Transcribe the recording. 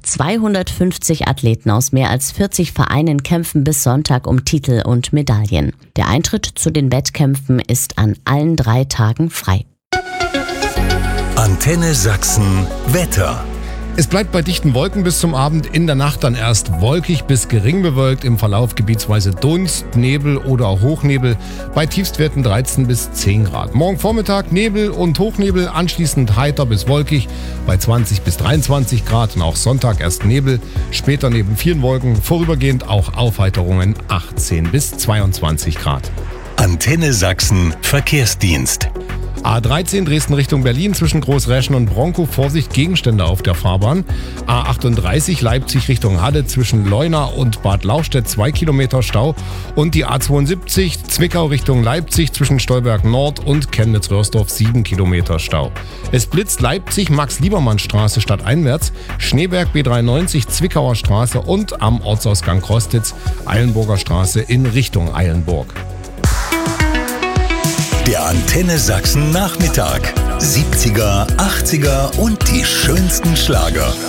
250 Athleten aus mehr als 40 Vereinen kämpfen bis Sonntag um Titel und Medaillen. Der Eintritt zu den Wettkämpfen ist an allen 3 Tagen frei. Antenne Sachsen Wetter. Es bleibt bei dichten Wolken bis zum Abend, in der Nacht dann erst wolkig bis gering bewölkt, im Verlauf gebietsweise Dunst, Nebel oder auch Hochnebel, bei Tiefstwerten 13 bis 10 Grad. Morgen Vormittag Nebel und Hochnebel, anschließend heiter bis wolkig bei 20 bis 23 Grad und auch Sonntag erst Nebel, später neben vielen Wolken vorübergehend auch Aufheiterungen 18 bis 22 Grad. Antenne Sachsen Verkehrsdienst. A13 Dresden Richtung Berlin zwischen Großräschen und Bronkow, Vorsicht, Gegenstände auf der Fahrbahn. A38 Leipzig Richtung Halle zwischen Leuna und Bad Lauchstädt 2 Kilometer Stau. Und die A72 Zwickau Richtung Leipzig zwischen Stolberg Nord und Chemnitz-Röhrsdorf 7 Kilometer Stau. Es blitzt Leipzig Max-Liebermann-Straße stadteinwärts, Schneeberg B93 Zwickauer Straße und am Ortsausgang Krostitz Eilenburger Straße in Richtung Eilenburg. Der Antenne Sachsen Nachmittag. 70er, 80er und die schönsten Schlager.